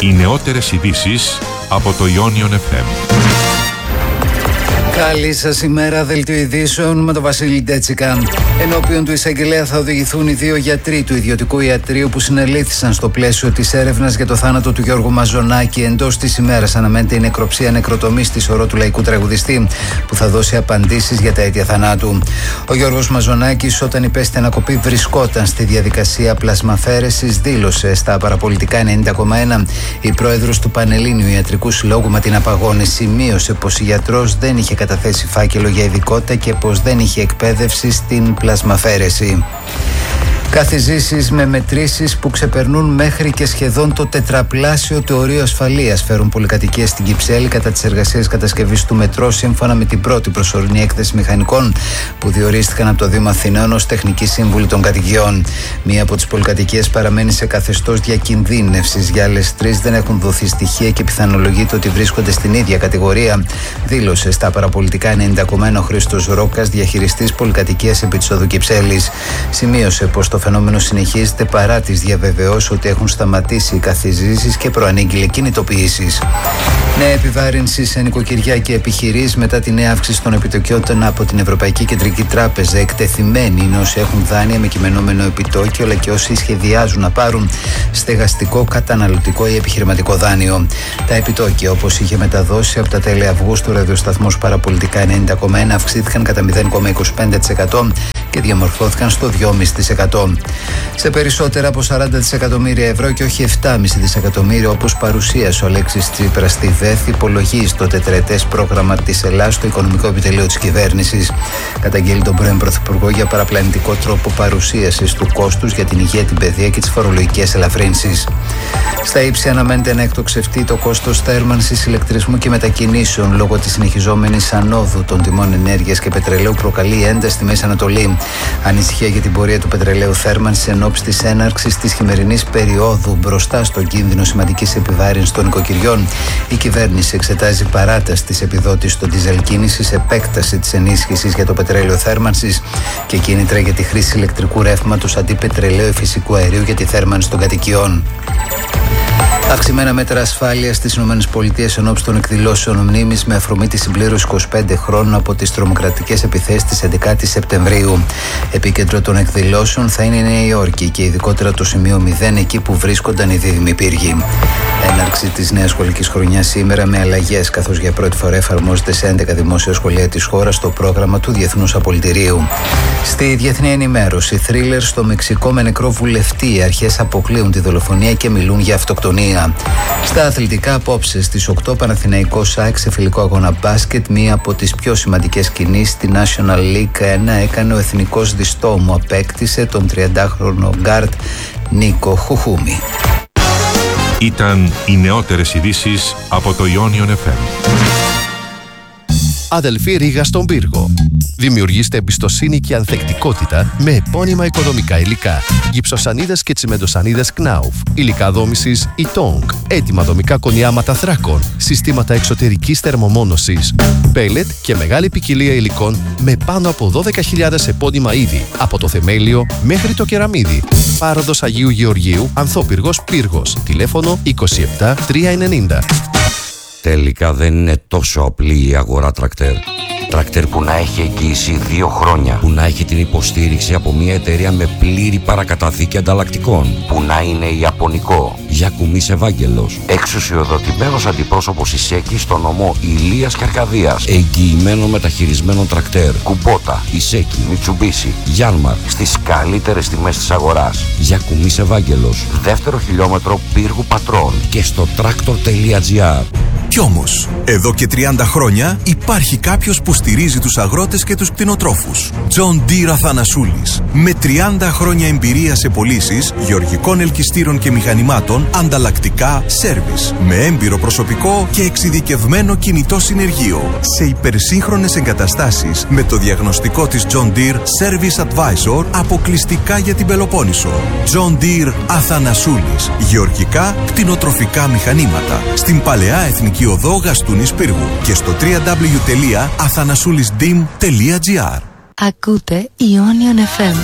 Οι νεότερες ειδήσεις από το Ionion FM. Καλή σας ημέρα, δελτίο ειδήσεων με τον Βασίλη Ντέτσικα. Ενώπιον του εισαγγελέα θα οδηγηθούν οι δύο γιατροί του ιδιωτικού ιατρείου που συνελήφθησαν στο πλαίσιο της έρευνας για το θάνατο του Γιώργου Μαζονάκη. Εντός της ημέρας αναμένεται η νεκροψία νεκροτομής στη σωρό του λαϊκού τραγουδιστή, που θα δώσει απαντήσεις για τα αίτια θανάτου. Ο Γιώργος Μαζονάκης, όταν υπέστη ανακοπή, βρισκόταν στη διαδικασία πλασμαφέρεσης, δήλωσε στα παραπολιτικά 90,1. Η πρόεδρος του Πανελλήνιου Ιατρικού Συλλόγου Ματίνα Παγώνη σημείωσε πως η γιατρός δεν είχε καταθέσει φάκελο για ειδικότητα και πως δεν είχε εκπαίδευση στην πλασμαφέρεση. Καθιζήσεις με μετρήσεις που ξεπερνούν μέχρι και σχεδόν το τετραπλάσιο του ορίου ασφαλείας φέρουν πολυκατοικίες στην Κυψέλη κατά τις εργασίες κατασκευής του μετρό, σύμφωνα με την πρώτη προσωρινή έκθεση μηχανικών που διορίστηκαν από το Δήμο Αθηναίων ως τεχνική σύμβουλη των κατοικιών. Μία από τις πολυκατοικίες παραμένει σε καθεστώς διακινδύνευσης. Για άλλες τρεις δεν έχουν δοθεί στοιχεία και πιθανολογείται ότι βρίσκονται στην ίδια κατηγορία, δήλωσε στα παραπολιτικά 90,1 ο Χρήστος Ρόκας, διαχειριστής πολυκατοικίας επί της οδού Κυψέλης. Σημείωσε πως το φαινόμενο συνεχίζεται παρά τις διαβεβαιώσεις ότι έχουν σταματήσει οι καθιζήσεις και προανήγγειλε κινητοποιήσεις. Νέα επιβάρυνση σε νοικοκυριά και επιχειρήσεις μετά τη νέα αύξηση των επιτοκιών από την Ευρωπαϊκή Κεντρική Τράπεζα. Εκτεθειμένοι είναι όσοι έχουν δάνεια με κειμενόμενο επιτόκιο, αλλά και όσοι σχεδιάζουν να πάρουν στεγαστικό, καταναλωτικό ή επιχειρηματικό δάνειο. Τα επιτόκια, όπως είχε μεταδώσει από τα τέλη Αυγούστου ο ραδιοσταθμός Παραπολιτικά 90,1, αυξήθηκαν κατά 0,25% και διαμορφώθηκαν στο 2,5%. Σε περισσότερα από 40 δισεκατομμύρια ευρώ και όχι 7,5 δισεκατομμύρια όπως παρουσίασε ο Αλέξης Τσίπρας στη ΒΕΘ, υπολογίζει το τετραετές πρόγραμμα της Ελλάδας στο οικονομικό επιτελείο της κυβέρνησης. Καταγγέλει τον πρώην Πρωθυπουργό για παραπλανητικό τρόπο παρουσίασης του κόστους για την υγεία, την παιδεία και τις φορολογικές ελαφρύνσεις. Στα ύψη αναμένεται να εκτοξευτεί το κόστος θέρμανσης, ηλεκτρισμού και μετακινήσεων λόγω της συνεχιζόμενης ανόδου των τιμών ενέργειας και πετρελαίου προκαλεί ένταση στη Μέση Ανατολή. Ανησυχία για την πορεία του πετρελαίου θέρμανσης εν ώψη της έναρξης της χειμερινής περίοδου. Μπροστά στον κίνδυνο σημαντικής επιβάρυνσης των νοικοκυριών, η κυβέρνηση εξετάζει παράταση της επιδότησης των ντίζελ κίνησης, επέκταση της ενίσχυσης για το πετρέλαιο θέρμανσης και κίνητρα για τη χρήση ηλεκτρικού ρεύματος αντί πετρελαίου ή φυσικού αερίου για τη θέρμανση των κατοικιών. Αυξημένα μέτρα ασφάλειας στις ΗΠΑ εν ώψη των εκδηλώσεων μνήμης με αφορμή τη συμπλήρωση 25 χρόνων από τις τρομοκρατικές επιθέσεις της 11ης Σεπτεμβρίου. Επίκεντρο των εκδηλώσεων θα είναι η Νέα Υόρκη και ειδικότερα το σημείο 0, εκεί που βρίσκονταν οι δίδυμοι πύργοι. Έναρξη της νέας σχολικής χρονιάς σήμερα με αλλαγές, καθώς για πρώτη φορά εφαρμόζεται σε 11 δημόσια σχολεία της χώρας το πρόγραμμα του Διεθνούς Απολυτηρίου. Στη διεθνή ενημέρωση, θρίλερ στο Μεξικό με νεκρό βουλευτή. Οι αρχές αποκλείουν τη δολοφονία και μιλούν για αυτοκτονία. Στα αθλητικά, απόψε στις 8 Παναθηναϊκός ΑΕΚ σε φιλικό αγώνα μπάσκετ. Μία από τις πιο σημαντικές κινήσεις στη National League 1 έκανε ο εθνικός διστόμου. Απέκτησε τον 30χρονο γκάρτ Νίκο Χουχούμη. Ήταν οι νεότερες ειδήσεις από το Ionion FM. Αδελφή Ρήγα στον πύργο. Δημιουργήστε εμπιστοσύνη και ανθεκτικότητα με επώνυμα οικοδομικά υλικά. Γυψοσανίδες και τσιμεντοσανίδες Knauf. Υλικά δόμησης Itong. Έτοιμα δομικά κονιάματα θράκων. Συστήματα εξωτερικής θερμομόνωσης. Πέλετ και μεγάλη ποικιλία υλικών με πάνω από 12.000 επώνυμα είδη. Από το θεμέλιο μέχρι το κεραμίδι. Πάροδος Αγίου Γεωργίου, Ανθόπυργος Πύργος. Τηλέφωνο 27 390. Τελικά δεν είναι τόσο απλή η αγορά τρακτέρ. Τρακτέρ που να έχει εγγύηση 2 χρόνια. Που να έχει την υποστήριξη από μια εταιρεία με πλήρη παρακαταθήκη ανταλλακτικών. Που να είναι ιαπωνικό. Γιακουμής Ευάγγελος. Εξουσιοδοτημένος αντιπρόσωπος Ισέκη στο νομό Ηλίας και Αρκαδίας. Εγγυημένο μεταχειρισμένο τρακτέρ. Κουμπότα, Ισέκη, Μιτσουμπίσι, Γιάνμαρ. Στις καλύτερες τιμές της αγοράς. Γιακουμής Ευάγγελος. Δεύτερο χιλιόμετρο Πύργου Πατρών. Και στο tractor.gr. Κι όμως, εδώ και 30 χρόνια υπάρχει κάποιος που στηρίζει τους αγρότες και τους κτηνοτρόφους. John Deere Αθανασούλης. Με 30 χρόνια εμπειρία σε πωλήσεις γεωργικών ελκυστήρων και μηχανημάτων, ανταλλακτικά, σέρβις. Με έμπειρο προσωπικό και εξειδικευμένο κινητό συνεργείο. Σε υπερσύγχρονες εγκαταστάσεις με το διαγνωστικό της John Deere Service Advisor αποκλειστικά για την Πελοπόννησο. John Deere Αθανασούλης. Γεωργικά, κτηνοτροφικά μηχανήματα. Στην Παλαιά Εθνική Οδό Γαστούνης Πύργου και στο www.athanasoulisdim.gr. Ακούτε Ionion FM.